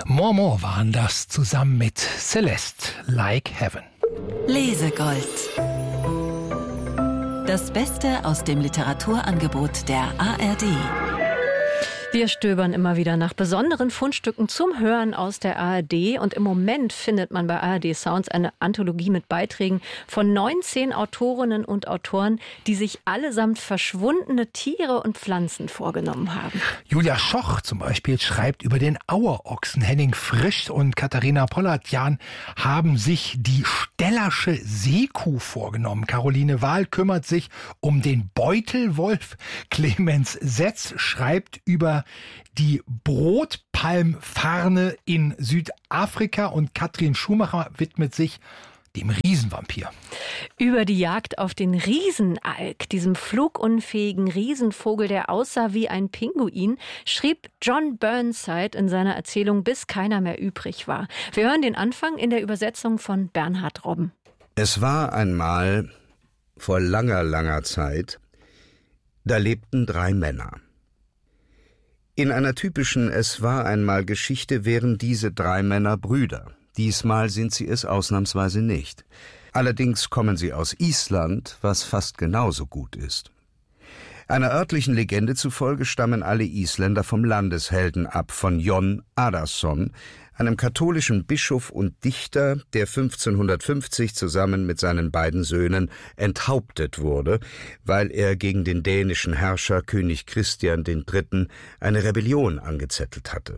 Mormor waren das zusammen mit Celeste, Like Heaven. Lesegold. Das Beste aus dem Literaturangebot der ARD. Wir stöbern immer wieder nach besonderen Fundstücken zum Hören aus der ARD. Und im Moment findet man bei ARD Sounds eine Anthologie mit Beiträgen von 19 Autorinnen und Autoren, die sich allesamt verschwundene Tiere und Pflanzen vorgenommen haben. Julia Schoch zum Beispiel schreibt über den Auerochsen. Henning Frisch und Katharina Pollatjan haben sich die Stellersche Seekuh vorgenommen. Caroline Wahl kümmert sich um den Beutelwolf. Clemens Setz schreibt über die Brotpalmfarne in Südafrika und Katrin Schumacher widmet sich dem Riesenvampir. Über die Jagd auf den Riesenalk, diesem flugunfähigen Riesenvogel, der aussah wie ein Pinguin, schrieb John Burnside in seiner Erzählung Bis keiner mehr übrig war. Wir hören den Anfang in der Übersetzung von Bernhard Robben. Es war einmal, vor langer, langer Zeit, da lebten 3 Männer. In einer typischen Es war einmal Geschichte wären diese 3 Männer Brüder. Diesmal sind sie es ausnahmsweise nicht. Allerdings kommen sie aus Island, was fast genauso gut ist. Einer örtlichen Legende zufolge stammen alle Isländer vom Landeshelden ab, von Jon Arason, einem katholischen Bischof und Dichter, der 1550 zusammen mit seinen beiden Söhnen enthauptet wurde, weil er gegen den dänischen Herrscher König Christian III. Eine Rebellion angezettelt hatte.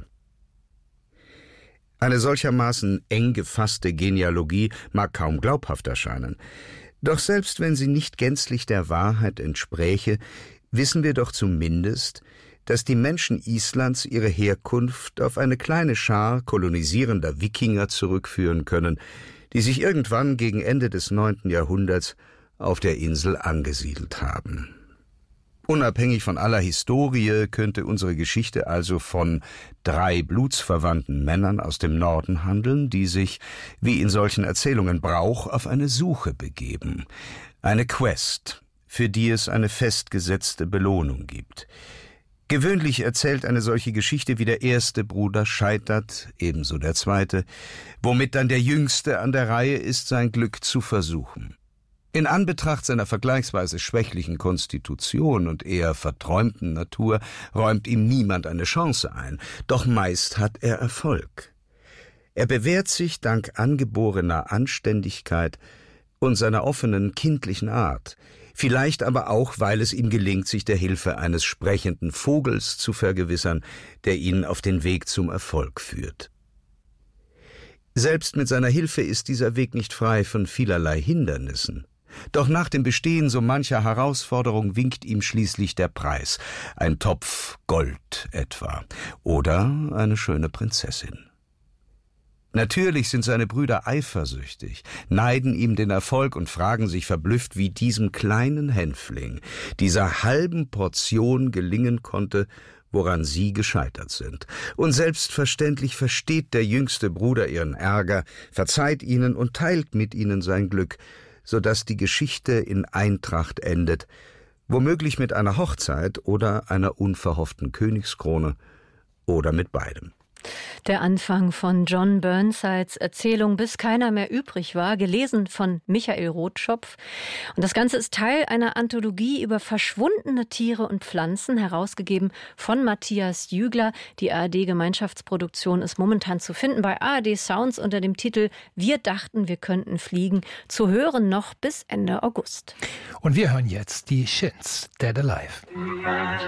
Eine solchermaßen eng gefasste Genealogie mag kaum glaubhaft erscheinen. Doch selbst wenn sie nicht gänzlich der Wahrheit entspräche, wissen wir doch zumindest, dass die Menschen Islands ihre Herkunft auf eine kleine Schar kolonisierender Wikinger zurückführen können, die sich irgendwann gegen Ende des 9. Jahrhunderts auf der Insel angesiedelt haben. Unabhängig von aller Historie könnte unsere Geschichte also von 3 blutsverwandten Männern aus dem Norden handeln, die sich, wie in solchen Erzählungen Brauch, auf eine Suche begeben. Eine Quest, für die es eine festgesetzte Belohnung gibt. Gewöhnlich erzählt eine solche Geschichte, wie der erste Bruder scheitert, ebenso der zweite, womit dann der Jüngste an der Reihe ist, sein Glück zu versuchen. In Anbetracht seiner vergleichsweise schwächlichen Konstitution und eher verträumten Natur räumt ihm niemand eine Chance ein, doch meist hat er Erfolg. Er bewährt sich dank angeborener Anständigkeit und seiner offenen, kindlichen Art, vielleicht aber auch, weil es ihm gelingt, sich der Hilfe eines sprechenden Vogels zu vergewissern, der ihn auf den Weg zum Erfolg führt. Selbst mit seiner Hilfe ist dieser Weg nicht frei von vielerlei Hindernissen. Doch nach dem Bestehen so mancher Herausforderung winkt ihm schließlich der Preis, ein Topf Gold etwa oder eine schöne Prinzessin. Natürlich sind seine Brüder eifersüchtig, neiden ihm den Erfolg und fragen sich verblüfft, wie diesem kleinen Hänfling, dieser halben Portion gelingen konnte, woran sie gescheitert sind. Und selbstverständlich versteht der jüngste Bruder ihren Ärger, verzeiht ihnen und teilt mit ihnen sein Glück, sodass die Geschichte in Eintracht endet, womöglich mit einer Hochzeit oder einer unverhofften Königskrone oder mit beidem. Der Anfang von John Burnsides Erzählung Bis keiner mehr übrig war, gelesen von Michael Rotschopf. Und das Ganze ist Teil einer Anthologie über verschwundene Tiere und Pflanzen, herausgegeben von Matthias Jügler. Die ARD-Gemeinschaftsproduktion ist momentan zu finden bei ARD Sounds unter dem Titel Wir dachten, wir könnten fliegen, zu hören noch bis Ende August. Und wir hören jetzt die Shins, Dead Alive.